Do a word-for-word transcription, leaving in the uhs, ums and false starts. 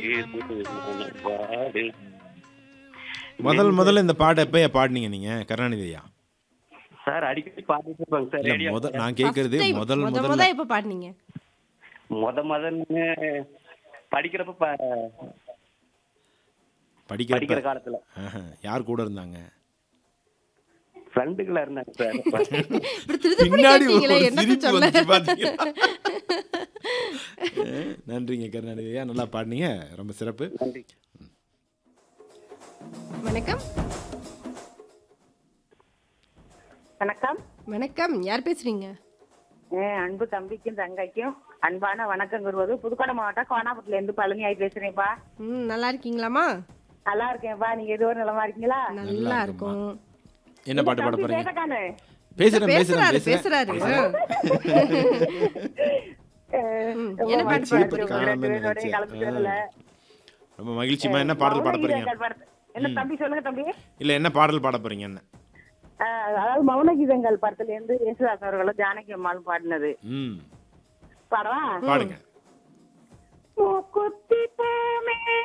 வாடு முதல் முதல்ல இந்த பாட்டை எப்ப பாடுனீங்க நீங்க கருணாநிதி ஐயா? சார் அடிக்கடி பாத்துட்டு இருப்பாங்க சார் இல்ல ரேடியோ. முத நான் ஃபர்ஸ்ட் கேக்குறது டைம் முதல் முத முதல்ல முத எப்ப பாடுனீங்க? முத முதல்ல படிக்கிறப்ப ப- படிக்கிற படிக்கிறப்ப காலத்துல ஆஹா, யார் கூட இருந்தாங்க? ஃப்ரெண்டுகளா இருந்தாங்க சார். இப்படி திருப்பி பின்னாடி கேட்டீங்களே ஒரு என்னத்த சிரிப்பு சொல்ல? வந்துச்சு பாத்தீங்களா? அஹ், நன்றிங்க கருணாநிதி ஐயா, நல்லா பாடுனீங்க, ரொம்ப சிறப்பு. நன்றி. வணக்கம். வணக்கம். வணக்கம். யார் பேசுறீங்க? என் அன்பு தம்பிக்கும் தங்கைக்கும் அன்பான வணக்கம் கூறுவது புதுக்கோட்டை மாவட்டம் கோணாபுரத்துல இருந்து பழனி ஆகி பேசுறேன்ப்பா. ம் நல்லா இருக்கீங்களாமா? நல்லா இருக்கேன்ப்பா. நீங்க எதுவும் நலமா இருக்கீங்களா? நல்லா இருக்கும். என்ன பாட்டு பாட தம்பி போறீங்க? கேட்டக்கானு. பேசுறேன் பேசுறேன் பேசுறாரு பேசுறேன். பேசுறாரு. அஹ், ம், ரொம்ப என்ன பாட்டு மகிழ்ச்சி பாட இருக்கு போறீங்க? உங்க ரெண்டு காணாம பேரோட நினைச்சேன். கலந்துக்கிறதுல. ரொம்ப மகிழ்ச்சிமா. என்ன பாடல் பாட போறீங்க? மௌனகீதங்கள் படத்து- என்ன தம்பி சொல்லுங்க தம்பி. இல்ல என்ன பாடல் பாட போறீங்க? என்ன? அஹ், அதாவது மௌனகீதங்கள் படத்துல இருந்து யேசுதாஸ் அவர்களும் ஜானகி அம்மாளும் பாடினது ம் பாடவா? பாடுங்க. மூக்குத்தி பூ மேல